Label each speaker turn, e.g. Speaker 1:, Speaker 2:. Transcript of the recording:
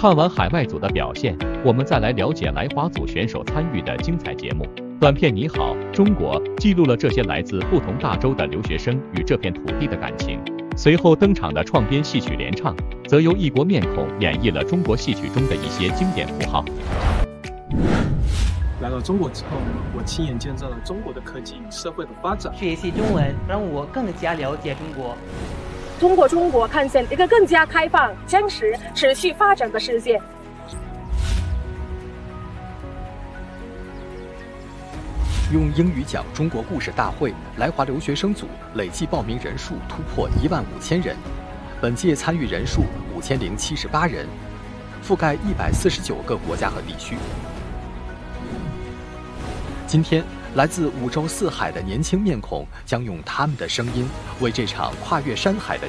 Speaker 1: 看完海外组的表现，我们再来了解来华组选手参与的精彩节目。短片《你好，中国》记录了这些来自不同大洲的留学生与这片土地的感情。随后登场的创编戏曲联唱，则由异国面孔演绎了中国戏曲中的一些经典符号。
Speaker 2: 来到中国之后，我亲眼见证了中国的科技与社会的发展。
Speaker 3: 学习中文让我更加了解中国。
Speaker 4: 通过中国看见一个更加开放、真实、持续发展的世界。
Speaker 5: 用英语讲中国故事大会来华留学生组累计报名人数突破15000人，本届参与人数5078人，覆盖149个国家和地区。今天，来自5洲4海的年轻面孔将用他们的声音为这场跨越山海的